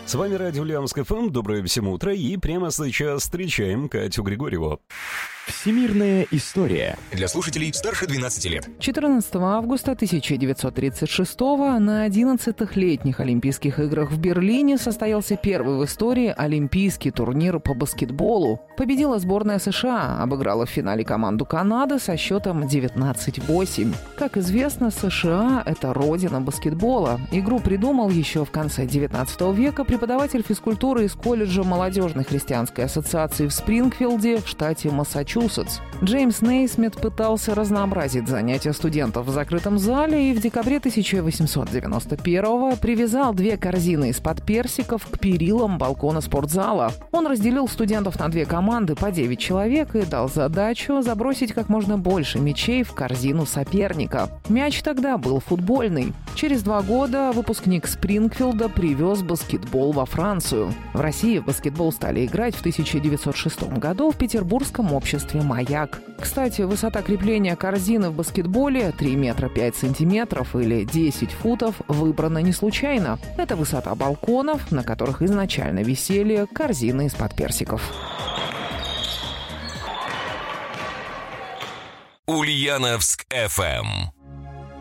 С вами радио Ульяновск ФМ. Доброе всем утро. И прямо сейчас встречаем Катю Григорьеву. Всемирная история. Для слушателей старше 12 лет. 14 августа 1936 на 11-х летних Олимпийских играх в Берлине состоялся первый в истории олимпийский турнир по баскетболу. Победила сборная США, обыграла в финале команду Канады со счетом 19-8. Как известно, США – это родина баскетбола. Игру придумал еще в конце 19 века преподаватель физкультуры из колледжа молодежной христианской ассоциации в Спрингфилде в штате Массачусетс. Джеймс Нейсмит пытался разнообразить занятия студентов в закрытом зале и в декабре 1891-го привязал 2 корзины из-под персиков к перилам балкона спортзала. Он разделил студентов на 2 команды по 9 человек и дал задачу забросить как можно больше мячей в корзину соперника. Мяч тогда был футбольный. Через 2 года выпускник Спрингфилда привез баскетбол во Францию. В России в баскетбол стали играть в 1906 году в Петербургском обществе «Маяк». Кстати, высота крепления корзины в баскетболе 3 метра 5 сантиметров или 10 футов выбрана не случайно. Это высота балконов, на которых изначально висели корзины из-под персиков. Ульяновск ФМ.